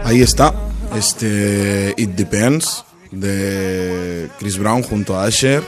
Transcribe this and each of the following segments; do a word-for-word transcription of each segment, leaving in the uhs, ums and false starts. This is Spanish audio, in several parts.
Ahí está, este It Depends de Chris Brown junto a Usher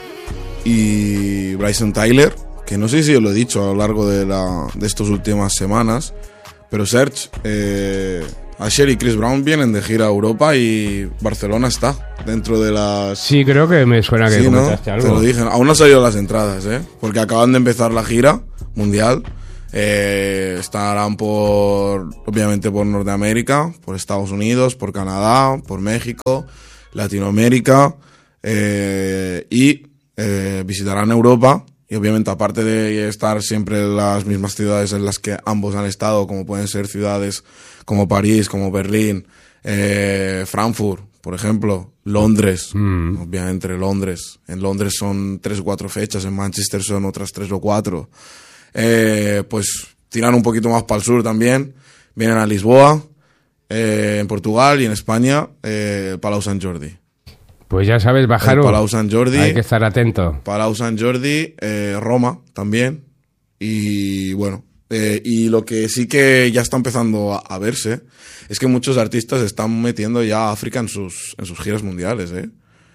y Bryson Tiller, que no sé si os lo he dicho a lo largo de, la, de estas últimas semanas, pero Serge, eh, Usher y Chris Brown vienen de gira a Europa y Barcelona está dentro de las... Sí, creo que me suena que sí, comentaste ¿no? algo. Te lo dije, aún no han salido las entradas, ¿eh? Porque acaban de empezar la gira mundial. Eh, estarán por, obviamente por Norteamérica, por Estados Unidos, por Canadá, por México, Latinoamérica, eh, y eh, visitarán Europa. Y obviamente, aparte de estar siempre en las mismas ciudades en las que ambos han estado, como pueden ser ciudades como París, como Berlín, eh, Frankfurt, por ejemplo, Londres, mm. obviamente Londres. En Londres son tres o cuatro fechas, en Manchester son otras tres o cuatro. Eh, pues tiran un poquito más para el sur también, vienen a Lisboa, eh, en Portugal, y en España, eh, Palau Sant Jordi. Pues ya sabes, Bajaro, Palau Sant Jordi, hay que estar atento. Palau Sant Jordi, eh, Roma también, y bueno, eh, y lo que sí que ya está empezando a, a verse es que muchos artistas están metiendo ya a África en sus, en sus giras mundiales, ¿eh?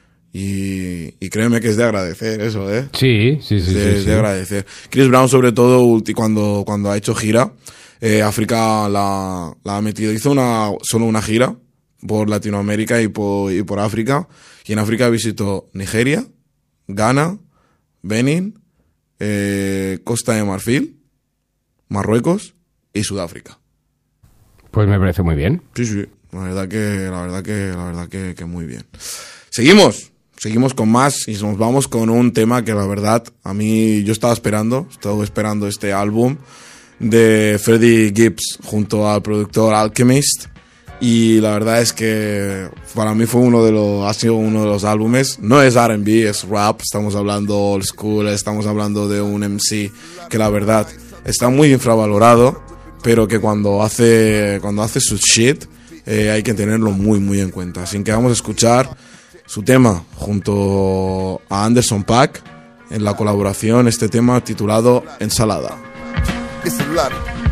Y, y créeme que es de agradecer eso, ¿eh? Sí, sí, sí. Es de, sí, sí. de agradecer. Chris Brown, sobre todo, cuando, cuando ha hecho gira, eh, África la, la ha metido. Hizo una, solo una gira por Latinoamérica y por, y por África. Y en África visitó Nigeria, Ghana, Benín, eh, Costa de Marfil, Marruecos y Sudáfrica. Pues me parece muy bien. Sí, sí. La verdad que, la verdad que, la verdad que, que muy bien. Seguimos. Seguimos con más y nos vamos con un tema que la verdad a mí yo estaba esperando, estaba esperando este álbum de Freddie Gibbs junto al productor Alchemist, y la verdad es que para mí fue uno de los, ha sido uno de los álbumes, no es R and B, es rap, estamos hablando old school, estamos hablando de un M C que la verdad está muy infravalorado, pero que cuando hace, cuando hace su shit eh, hay que tenerlo muy muy en cuenta, así que vamos a escuchar su tema junto a Anderson .Paak en la colaboración, este tema titulado Ensalada.